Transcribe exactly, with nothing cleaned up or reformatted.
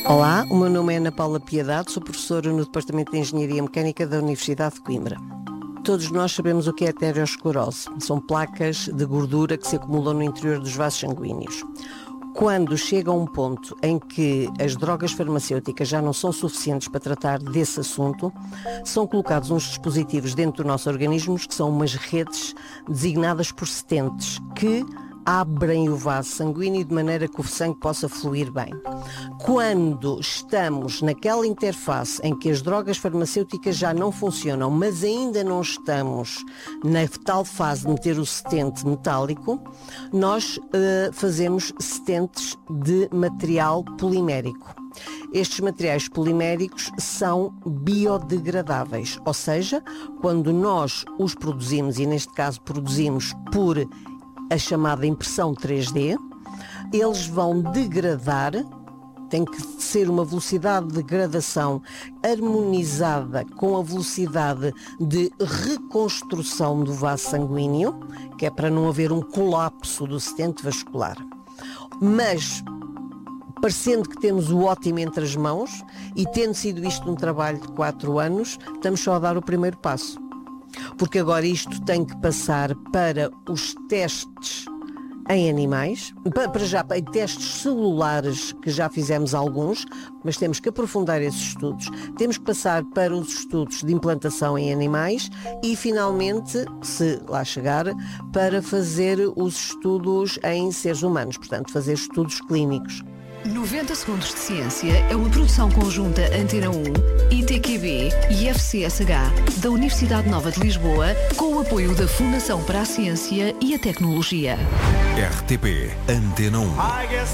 Olá, o meu nome é Ana Paula Piedade, sou professora no Departamento de Engenharia Mecânica da Universidade de Coimbra. Todos nós sabemos o que é aterosclerose. São placas de gordura que se acumulam no interior dos vasos sanguíneos. Quando chega a um ponto em que as drogas farmacêuticas já não são suficientes para tratar desse assunto, são colocados uns dispositivos dentro do nosso organismo que são umas redes designadas por stents, que abrem o vaso sanguíneo de maneira que o sangue possa fluir bem. Quando estamos naquela interface em que as drogas farmacêuticas já não funcionam, mas ainda não estamos na tal fase de meter o stent metálico, nós uh, fazemos stents de material polimérico. Estes materiais poliméricos são biodegradáveis, ou seja, quando nós os produzimos, e neste caso produzimos por a chamada impressão três D, eles vão degradar, tem que ser uma velocidade de degradação harmonizada com a velocidade de reconstrução do vaso sanguíneo, que é para não haver um colapso do stent vascular. Mas, parecendo que temos o ótimo entre as mãos, e tendo sido isto um trabalho de quatro anos, estamos só a dar o primeiro passo. Porque agora isto tem que passar para os testes em animais, para já em testes celulares, que já fizemos alguns, mas temos que aprofundar esses estudos. Temos que passar para os estudos de implantação em animais e, finalmente, se lá chegar, para fazer os estudos em seres humanos, portanto, fazer estudos clínicos. noventa segundos de ciência é uma produção conjunta Antena um, I T Q B e F C S H da Universidade Nova de Lisboa, com o apoio da Fundação para a Ciência e a Tecnologia. R T P Antena um.